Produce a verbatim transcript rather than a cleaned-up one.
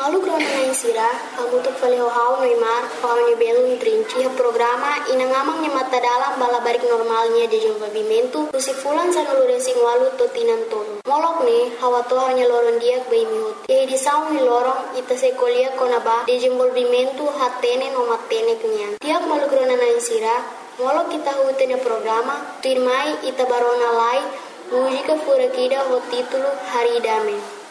Malu krona na insira, amutuk faleo hao noimar, hao ni belum trinci programa inangamang ni mata dalam bala barik normalnya di desenvolvimento, kusifulan sa nalurensing walu totinan tolo. Molok ni, hawa toha nya loron diak bay mihut. E di saung ni lorong, ita se kolia konaba, desenvolvimento hatene no matene kenyan. Tiap malu krona na insira, molok kita hutene programa, tuirmai ita barona lai, mujika furakida ho titulo Hari Dame.